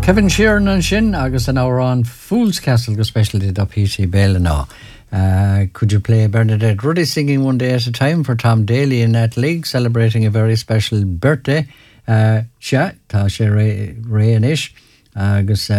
Kevin Sheeran and Shin, agus an hour on Fool's Castle, go specialty da P.C. Bale now. Could you play Bernadette Ruddy singing One Day at a Time for Tom Daly in that league, celebrating a very special birthday? Sha, ta she Ray and Ish, agus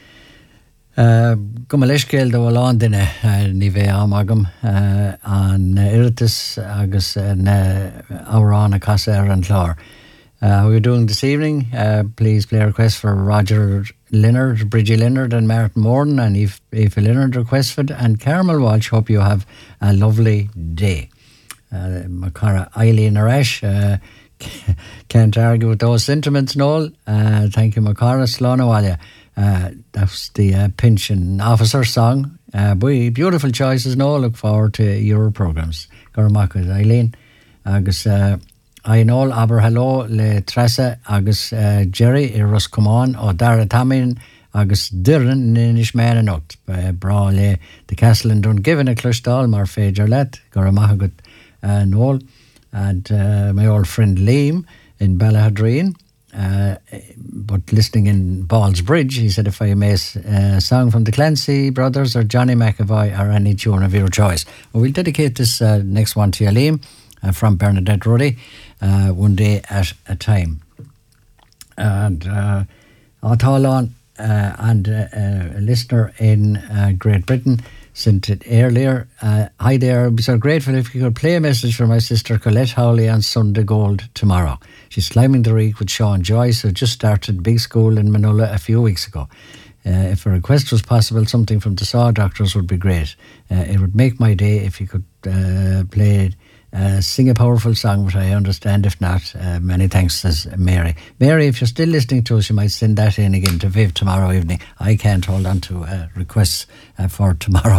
Gumaleishkel do Alon dinne Nive Amagam an Iritis agus hour on a Casa and Clor. How are you doing this evening? Please play a request for Roger Leonard, Bridgie Leonard and Martin Morton and Aoife Leonard requested and Carmel Walsh. Hope you have a lovely day. Macara Eileen Arash, can't argue with those sentiments, Noel. Thank you, Macara Slonawalia. That's the pension officer song. Beautiful choices, Noel. Look forward to your programmes. Garamaka Eileen. Agus I know aber hello le Tressa agus Jerry I Roscommon o Dara Tamin agus Dirren Nish Mananot bra le the castle and don't give in a clustal mar Fagerlet Garamahagut Noel and my old friend Liam in Ballahadreen but listening in Balls Bridge. He said if I may a song from the Clancy Brothers or Johnny McAvoy or any tune of your choice. Well, we'll dedicate this next one to you, Liam. From Bernadette Ruddy, One Day at a Time. And Atalan and a listener in Great Britain sent it earlier. Hi there, I'd be so grateful if you could play a message for my sister Colette Howley on Sunday Gold tomorrow. She's climbing the Reek with Sean Joyce, who just started big school in Manula a few weeks ago. If a request was possible, something from the Saw Doctors would be great. It would make my day if you could play sing a powerful song, which I understand. If not, many thanks, says Mary. Mary, if you're still listening to us, you might send that in again to Viv tomorrow evening. I can't hold on to requests for tomorrow